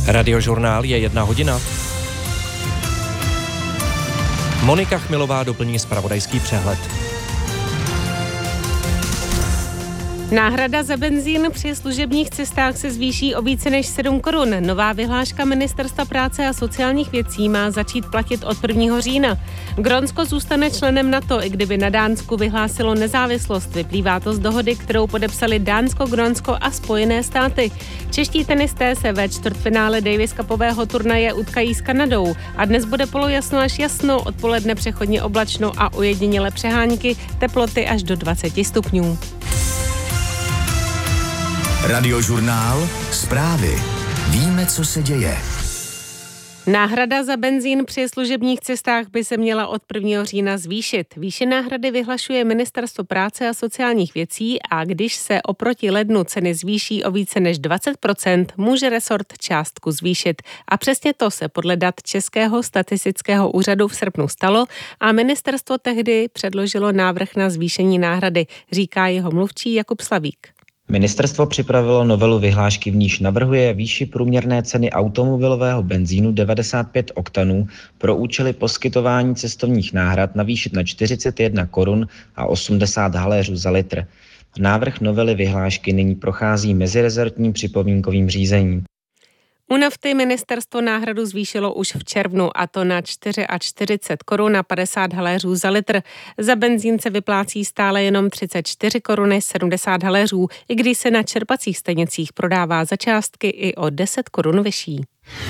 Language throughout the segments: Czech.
Radiožurnál je 1 hodina. Monika Chmilová doplní zpravodajský přehled. Náhrada za benzín při služebních cestách se zvýší o více než 7 korun. Nová vyhláška Ministerstva práce a sociálních věcí má začít platit od 1. října. Grónsko zůstane členem NATO, i kdyby na Dánsku vyhlásilo nezávislost. Vyplývá to z dohody, kterou podepsali Dánsko, Grónsko a Spojené státy. Čeští tenisté se ve čtvrtfinále Davis Cupového turnaje utkají s Kanadou a dnes bude polojasno až jasno, odpoledne přechodně oblačno a ojedinělé přehánky, teploty až do 20 stupňů. Radiožurnál, zprávy. Víme, co se děje. Náhrada za benzín při služebních cestách by se měla od 1. října zvýšit. Výši náhrady vyhlašuje Ministerstvo práce a sociálních věcí a když se oproti lednu ceny zvýší o více než 20%, může resort částku zvýšit. A přesně to se podle dat Českého statistického úřadu v srpnu stalo a ministerstvo tehdy předložilo návrh na zvýšení náhrady, říká jeho mluvčí Jakub Slavík. Ministerstvo připravilo novelu vyhlášky, v níž navrhuje výši průměrné ceny automobilového benzínu 95 oktanů pro účely poskytování cestovních náhrad navýšit na 41 korun a 80 haléřů za litr. Návrh novely vyhlášky nyní prochází mezirezortním připomínkovým řízením. U nafty ministerstvo náhradu zvýšilo už v červnu, a to na 44 korun a 50 haléřů za litr. Za benzín se vyplácí stále jenom 34 koruny 70 haléřů, i když se na čerpacích stanicích prodává za částky i o 10 korun vyšší.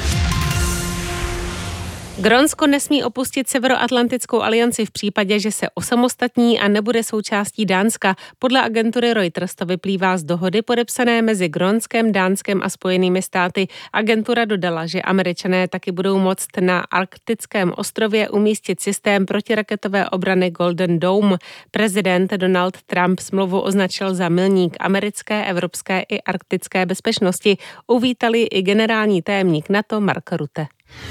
Grónsko nesmí opustit Severoatlantickou alianci v případě, že se osamostatní a nebude součástí Dánska. Podle agentury Reuters to vyplývá z dohody podepsané mezi Grónskem, Dánskem a Spojenými státy. Agentura dodala, že Američané taky budou moct na arktickém ostrově umístit systém protiraketové obrany Golden Dome. Prezident Donald Trump smlouvu označil za milník americké, evropské i arktické bezpečnosti. Uvítali i generální tajemník NATO Mark Rutte.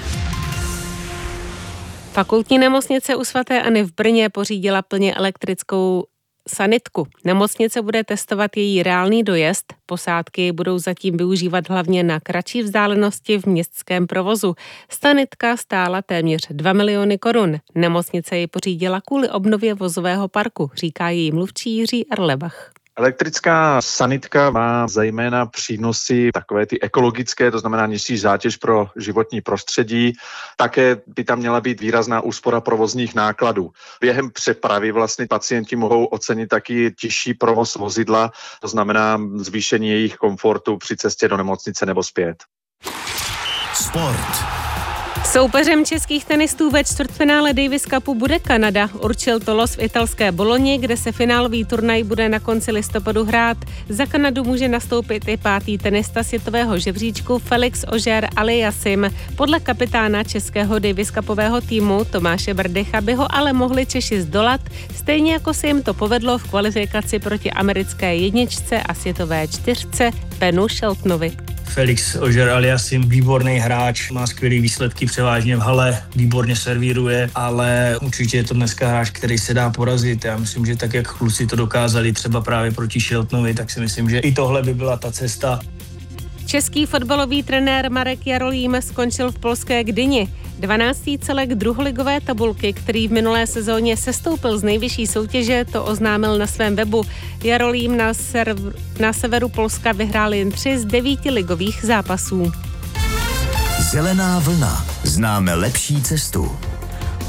Fakultní nemocnice u sv. Anny v Brně pořídila plně elektrickou sanitku. Nemocnice bude testovat její reálný dojezd. Posádky budou zatím využívat hlavně na kratší vzdálenosti v městském provozu. Sanitka stála téměř 2 miliony korun. Nemocnice ji pořídila kvůli obnově vozového parku, říká její mluvčí Jiří Erlebach. Elektrická sanitka má zejména přínosy takové ty ekologické, to znamená nižší zátěž pro životní prostředí. Také by tam měla být výrazná úspora provozních nákladů. Během přepravy vlastně pacienti mohou ocenit taky těžší provoz vozidla, to znamená zvýšení jejich komfortu při cestě do nemocnice nebo zpět. Sport. Soupeřem českých tenistů ve čtvrtfinále Davis Cupu bude Kanada. Určil to los v italské Bologni, kde se finálový turnaj bude na konci listopadu hrát. Za Kanadu může nastoupit i 5. tenista světového žebříčku Felix Auger-Aliassime. Podle kapitána českého Davis Cupového týmu Tomáše Brdycha by ho ale mohli Češi zdolat, stejně jako se jim to povedlo v kvalifikaci proti americké jedničce a světové čtyřce Benu Sheltonovi. Felix Auger-Aliassime, výborný hráč, má skvělý výsledky převážně v hale, výborně servíruje, ale určitě je to dneska hráč, který se dá porazit. Já myslím, že tak, jak kluci to dokázali třeba právě proti Sheltonovi, tak si myslím, že i tohle by byla ta cesta. Český fotbalový trenér Marek Jarolím skončil v polské Gdyni. 12. celek druholigové tabulky, který v minulé sezóně sestoupil z nejvyšší soutěže, to oznámil na svém webu. Jarolím na severu Polska vyhrál jen 3 z 9 ligových zápasů. Zelená vlna. Známe lepší cestu.